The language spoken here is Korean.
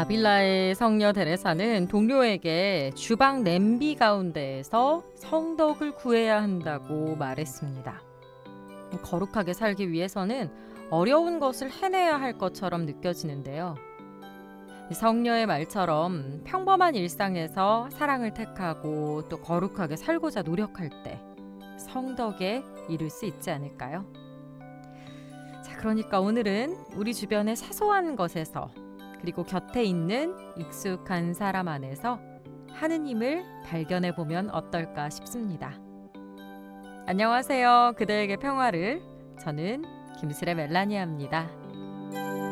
아빌라의 성녀 데레사는 동료에게 주방 냄비 가운데에서 성덕을 구해야 한다고 말했습니다. 거룩하게 살기 위해서는 어려운 것을 해내야 할 것처럼 느껴지는데요. 성녀의 말처럼 평범한 일상에서 사랑을 택하고 또 거룩하게 살고자 노력할 때 성덕에 이를 수 있지 않을까요? 자, 그러니까 오늘은 우리 주변의 사소한 것에서 그리고 곁에 있는 익숙한 사람 안에서 하느님을 발견해 보면 어떨까 싶습니다. 안녕하세요. 그대에게 평화를. 저는 김슬의 멜라니아입니다.